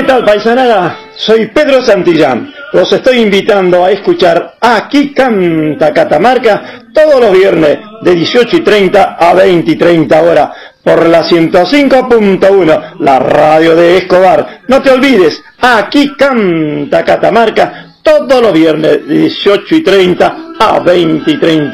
tal, paisanada? Soy Pedro Santillán. Los estoy invitando a escuchar Aquí Canta Catamarca todos los viernes de 18:30 a 20:30 horas por la 105.1, la radio de Escobar. No te olvides, Aquí Canta Catamarca todos los viernes de 18:30 a 20:30.